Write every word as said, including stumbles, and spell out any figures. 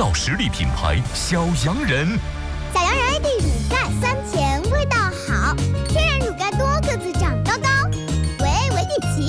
道实力品牌小洋人。 小洋人 I D